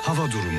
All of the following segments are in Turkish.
Hava durumu.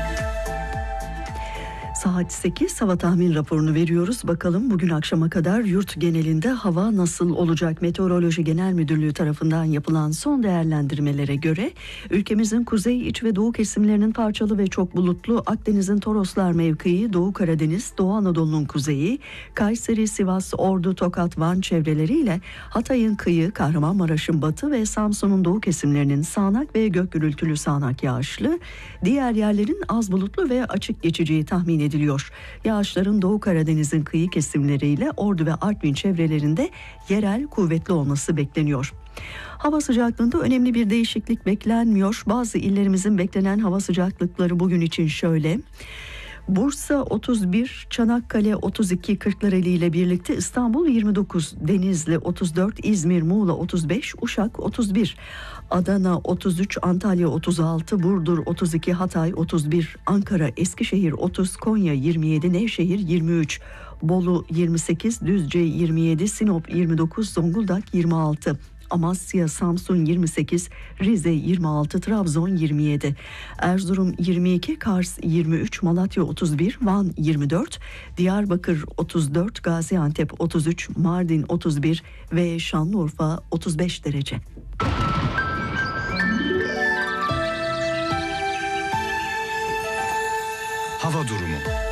Saat 8 hava tahmin raporunu veriyoruz. Bakalım bugün akşama kadar yurt genelinde hava nasıl olacak? Meteoroloji Genel Müdürlüğü tarafından yapılan son değerlendirmelere göre ülkemizin kuzey, iç ve doğu kesimlerinin parçalı ve çok bulutlu, Akdeniz'in Toroslar mevkii, Doğu Karadeniz, Doğu Anadolu'nun kuzeyi, Kayseri, Sivas, Ordu, Tokat, Van çevreleriyle Hatay'ın kıyı, Kahramanmaraş'ın batı ve Samsun'un doğu kesimlerinin sağanak ve gök gürültülü sağanak yağışlı, diğer yerlerin az bulutlu ve açık geçeceği tahmin ediliyor. Yağışların Doğu Karadeniz'in kıyı kesimleriyle Ordu ve Artvin çevrelerinde yerel kuvvetli olması bekleniyor. Hava sıcaklığında önemli bir değişiklik beklenmiyor. Bazı illerimizin beklenen hava sıcaklıkları bugün için şöyle: Bursa 31, Çanakkale 32, Kırklareli ile birlikte İstanbul 29, Denizli 34, İzmir, Muğla 35, Uşak 31, Adana 33, Antalya 36, Burdur 32, Hatay 31, Ankara, Eskişehir 30, Konya 27, Nevşehir 23, Bolu 28, Düzce 27, Sinop 29, Zonguldak 26, Amasya, Samsun 28, Rize 26, Trabzon 27, Erzurum 22, Kars 23, Malatya 31, Van 24, Diyarbakır 34, Gaziantep 33, Mardin 31 ve Şanlıurfa 35 derece. Hava durumu.